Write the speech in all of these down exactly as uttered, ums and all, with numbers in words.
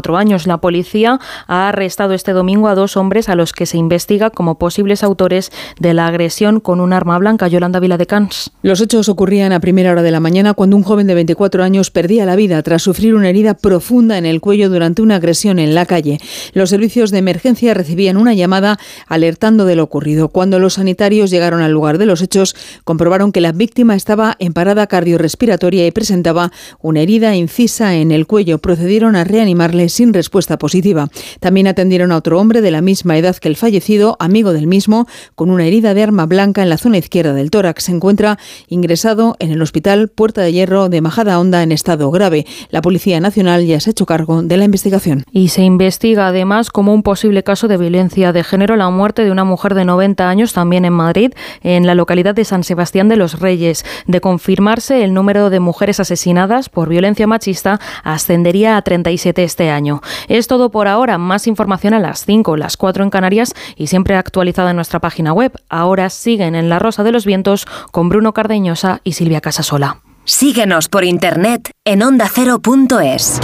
cuatro años. La policía ha arrestado este domingo a dos hombres a los que se investiga como posibles autores de la agresión con un arma blanca. Yolanda Viladecans. Los hechos ocurrían a primera hora de la mañana cuando un joven de veinticuatro años perdía la vida tras sufrir una herida profunda en el cuello durante una agresión en la calle. Los servicios de emergencia recibían una llamada alertando de lo ocurrido. Cuando los sanitarios llegaron al lugar de los hechos, comprobaron que la víctima estaba en parada cardiorrespiratoria y presentaba una herida incisa en el cuello. Procedieron a reanimarle sin respuesta positiva. También atendieron a otro hombre de la misma edad que el fallecido, amigo del mismo, con una herida de arma blanca en la zona izquierda del tórax. Se encuentra ingresado en el hospital Puerta de Hierro de Majadahonda en estado grave. La Policía Nacional ya se ha hecho cargo de la investigación. Y se investiga además como un posible caso de violencia de género la muerte de una mujer de noventa años también en Madrid, en la localidad de San Sebastián de los Reyes. De confirmarse, el número de mujeres asesinadas por violencia machista ascendería a treinta y siete este año. Es todo por ahora. Más información a las cinco, las cuatro en Canarias y siempre actualizada en nuestra página web. Ahora siguen en La Rosa de los Vientos con Bruno Cardeñosa y Silvia Casasola. Síguenos por internet en onda cero punto es.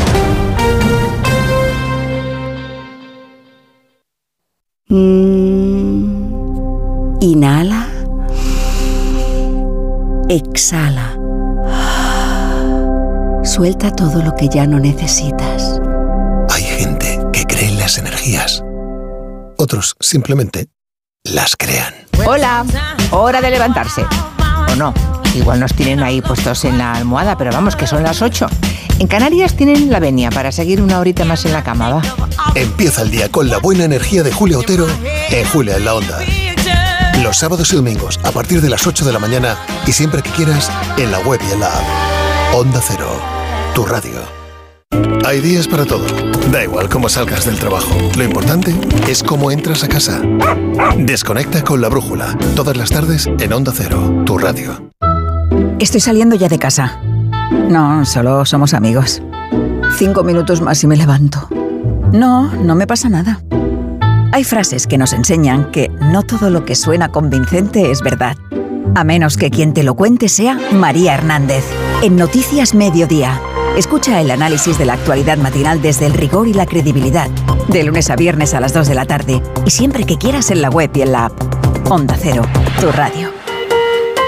Mm. Inhala. Exhala. Suelta todo lo que ya no necesitas. Hay gente que cree en las energías. Otros simplemente las crean. Hola, hora de levantarse. ¿O no? Igual nos tienen ahí puestos en la almohada, pero vamos, que son las ocho. En Canarias tienen la venia para seguir una horita más en la cama, ¿va? Empieza el día con la buena energía de Julia Otero en Julia en la Onda. Los sábados y domingos a partir de las ocho de la mañana y siempre que quieras en la web y en la app. Onda Cero, tu radio. Hay días para todo. Da igual cómo salgas del trabajo. Lo importante es cómo entras a casa. Desconecta con La Brújula. Todas las tardes en Onda Cero, tu radio. Estoy saliendo ya de casa. No, solo somos amigos. Cinco minutos más y me levanto. No, no me pasa nada. Hay frases que nos enseñan que no todo lo que suena convincente es verdad. A menos que quien te lo cuente sea María Hernández. En Noticias Mediodía. Escucha el análisis de la actualidad matinal desde el rigor y la credibilidad. De lunes a viernes a las dos de la tarde. Y siempre que quieras en la web y en la app. Onda Cero, tu radio.